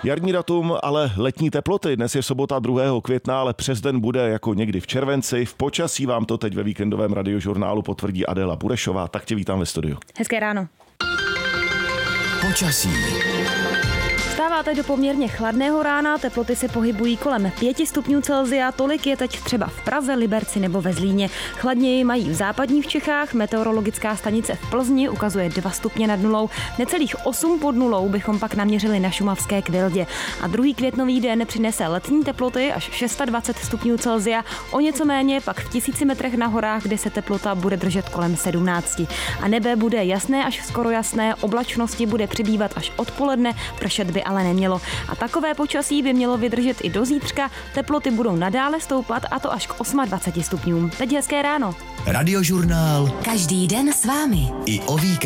Jarní datum, ale letní teploty. Dnes je sobota 2. května, ale přes den bude jako někdy v červenci. V počasí vám to teď ve víkendovém radiožurnálu potvrdí Adéla Burešová. Tak tě vítám ve studiu. Hezké ráno. Počasí. Vstáváte do poměrně chladného rána, teploty se pohybují kolem 5 stupňů Celsia, tolik je teď třeba v Praze, Liberci nebo ve Zlíně. Chladněji mají v západních Čechách, meteorologická stanice v Plzni ukazuje 2 stupně nad nulou, necelých 8 pod nulou bychom pak naměřili na šumavské Kvildě. A 2. květnový den přinese letní teploty až 26 stupňů Celsia, o něco méně pak v 1000 metrech na horách, kde se teplota bude držet kolem 17. A nebe bude jasné až skoro jasné, oblačnosti bude přibývat až odpoledne, pršet by ale nemělo. A takové počasí by mělo vydržet i do zítřka, teploty budou nadále stoupat a to až k 28 stupňům. Teď hezké ráno. Radiožurnál. Každý den s vámi. I o víkendu.